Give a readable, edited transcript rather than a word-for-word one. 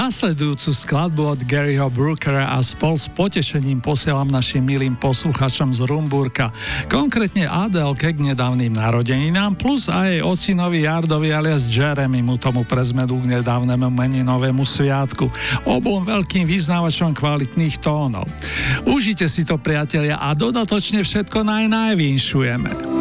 Nasledujúcu skladbu od Garyho Brookera a spol s potešením posielam našim milým posluchačom z Rumburka, konkrétne Adelke k nedávnym narodeninám, plus aj jej ocinovi Jardovi alias Jeremymu, tomu pre zmenu k nedávnemu meninovému sviatku, obom veľkým vyznávačom kvalitných tónov. Užite si to, priatelia, a dodatočne všetko najvinšujeme.